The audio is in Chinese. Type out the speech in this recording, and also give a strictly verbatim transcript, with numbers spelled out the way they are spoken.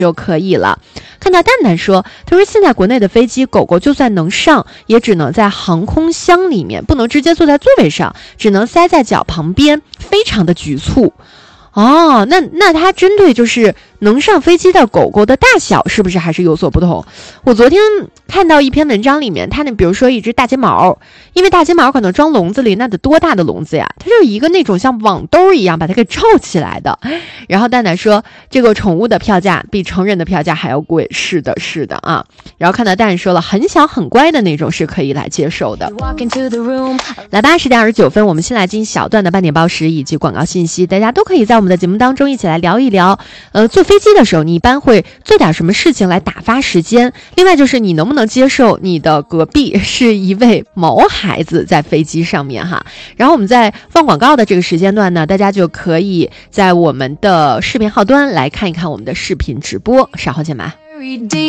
就可以了。看到蛋蛋说，他说现在国内的飞机狗狗就算能上，也只能在航空箱里面，不能直接坐在座位上，只能塞在脚旁边，非常的局促。哦，那那它针对就是能上飞机的狗狗的大小是不是还是有所不同？我昨天看到一篇文章里面，它那比如说一只大金毛，因为大金毛可能装笼子里，那得多大的笼子呀？它就是一个那种像网兜一样把它给罩起来的。然后蛋蛋说，这个宠物的票价比成人的票价还要贵。是的，是的啊。然后看到蛋蛋说了，很小很乖的那种是可以来接受的。来吧，十点二十九分，我们先来进小段的半点报时以及广告信息，大家都可以在我们的节目当中一起来聊一聊。呃，坐飞机的时候，你一般会做点什么事情来打发时间？另外就是你能不能接受你的隔壁是一位毛孩子在飞机上面哈？然后我们在放广告的这个时间段呢，大家就可以在我们的视频号端来看一看我们的视频直播。稍后见吧。